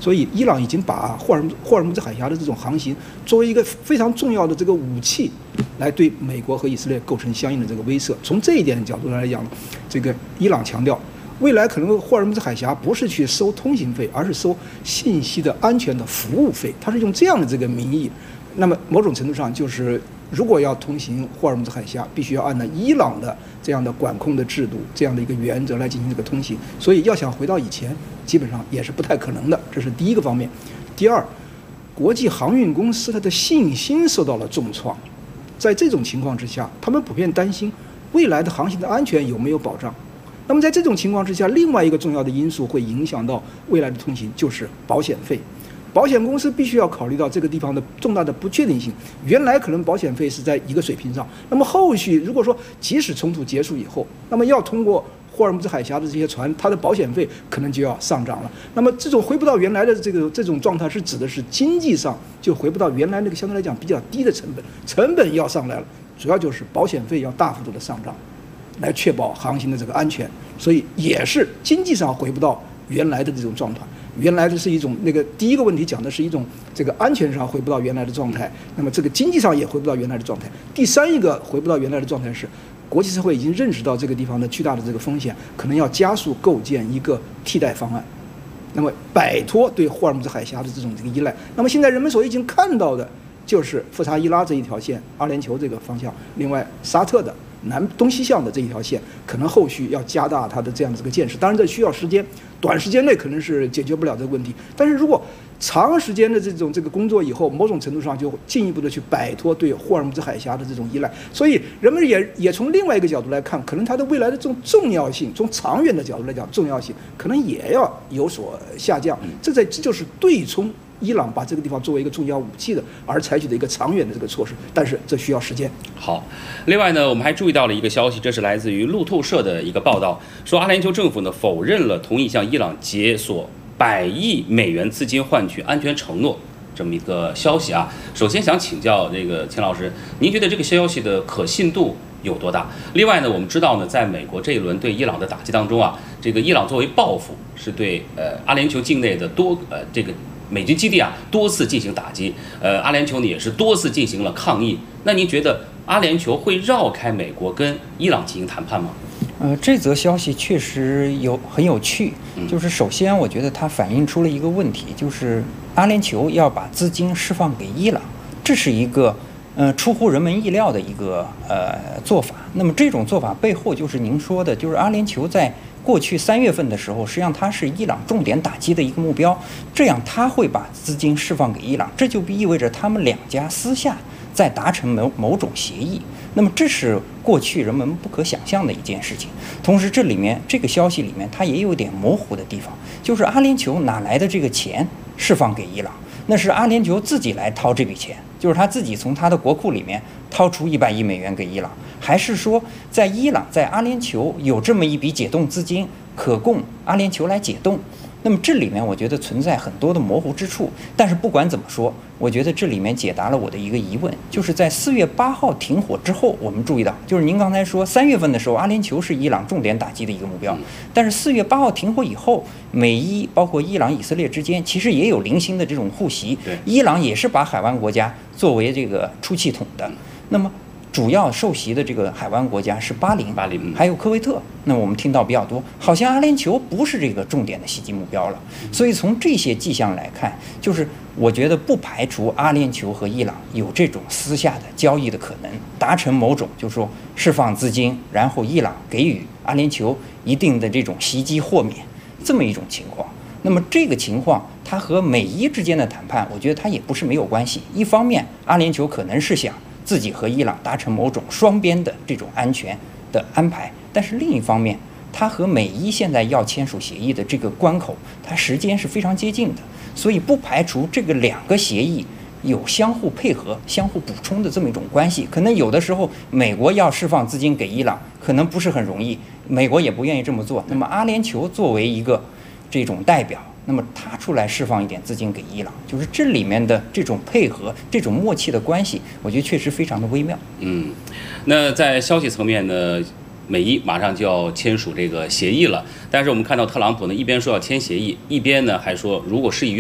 所以伊朗已经把霍尔木兹海峡的这种航行作为一个非常重要的这个武器，来对美国和以色列构成相应的这个威慑。从这一点的角度来讲，这个伊朗强调，未来可能霍尔木兹海峡不是去收通行费，而是收信息的安全的服务费，它是用这样的这个名义。那么某种程度上就是，如果要通行霍尔木兹海峡，必须要按照伊朗的这样的管控的制度、这样的一个原则来进行这个通行。所以要想回到以前，基本上也是不太可能的。这是第一个方面。第二，国际航运公司它的信心受到了重创，在这种情况之下，他们普遍担心未来的航行的安全有没有保障。那么在这种情况之下，另外一个重要的因素会影响到未来的通行，就是保险费。保险公司必须要考虑到这个地方的重大的不确定性。原来可能保险费是在一个水平上，那么后续如果说即使冲突结束以后，那么要通过霍尔木兹海峡的这些船，它的保险费可能就要上涨了。那么这种回不到原来的这种状态，是指的是经济上就回不到原来那个相对来讲比较低的成本，成本要上来了，主要就是保险费要大幅度的上涨，来确保航行的这个安全。所以也是经济上回不到原来的这种状态。原来的是一种第一个问题讲的是一种这个安全上回不到原来的状态，那么这个经济上也回不到原来的状态。第三一个回不到原来的状态是，国际社会已经认识到这个地方的巨大的这个风险，可能要加速构建一个替代方案，那么摆脱对霍尔木兹海峡的这个依赖。那么现在人们所已经看到的就是富查伊拉这一条线，阿联酋这个方向，另外沙特的东西向的这一条线，可能后续要加大它的这样的这个建设。当然这需要时间，短时间内可能是解决不了这个问题，但是如果长时间的这个工作以后，某种程度上就进一步的去摆脱对霍尔木兹海峡的这种依赖。所以人们也从另外一个角度来看，可能它的未来的这种重要性，从长远的角度来讲，重要性可能也要有所下降。这就是对冲伊朗把这个地方作为一个重要武器的而采取的一个长远的这个措施，但是这需要时间。 好，另外呢，我们还注意到了一个消息，这是来自于路透社的一个报道，说阿联酋政府呢否认了同意向伊朗解锁100亿美元资金换取安全承诺这么一个消息啊。首先想请教这个秦老师，您觉得这个消息的可信度有多大？另外呢，我们知道呢，在美国这一轮对伊朗的打击当中啊，这个伊朗作为报复，是对阿联酋境内的这个美军基地啊多次进行打击，阿联酋呢也是多次进行了抗议。那您觉得阿联酋会绕开美国跟伊朗进行谈判吗？ 这则消息确实很有趣，就是首先我觉得它反映出了一个问题，就是阿联酋要把资金释放给伊朗，这是一个出乎人们意料的一个做法。那么这种做法背后就是您说的，就是阿联酋在过去3月份的时候，实际上它是伊朗重点打击的一个目标，这样他会把资金释放给伊朗，这就意味着他们两家私下在达成某种协议。那么这是过去人们不可想象的一件事情。同时这个消息里面它也有点模糊的地方，就是阿联酋哪来的这个钱释放给伊朗？那是阿联酋自己来掏这笔钱，就是他自己从他的国库里面掏出100亿美元给伊朗，还是说在阿联酋有这么一笔解冻资金可供阿联酋来解冻？那么这里面我觉得存在很多的模糊之处，但是不管怎么说，我觉得这里面解答了我的一个疑问，就是在4月8号停火之后，我们注意到，就是您刚才说3月份的时候，阿联酋是伊朗重点打击的一个目标，但是4月8号停火以后，美伊包括伊朗、以色列之间其实也有零星的这种互袭，伊朗也是把海湾国家作为这个出气筒的，那么主要受袭的这个海湾国家是巴林，还有科威特。那我们听到比较多，好像阿联酋不是这个重点的袭击目标了。所以从这些迹象来看，就是我觉得不排除阿联酋和伊朗有这种私下的交易的可能，达成某种就是说释放资金，然后伊朗给予阿联酋一定的这种袭击豁免这么一种情况。那么这个情况，它和美伊之间的谈判，我觉得它也不是没有关系。一方面，阿联酋可能是想自己和伊朗达成某种双边的这种安全的安排，但是另一方面，它和美伊现在要签署协议的这个关口，它时间是非常接近的，所以不排除这个2个协议有相互配合、相互补充的这么一种关系。可能有的时候，美国要释放资金给伊朗，可能不是很容易，美国也不愿意这么做。那么阿联酋作为一个这种代表，那么他出来释放一点资金给伊朗，就是这里面的这种配合、这种默契的关系，我觉得确实非常的微妙。 那在消息层面呢，美伊马上就要签署这个协议了，但是我们看到特朗普呢，一边说要签协议，一边呢还说如果事与愿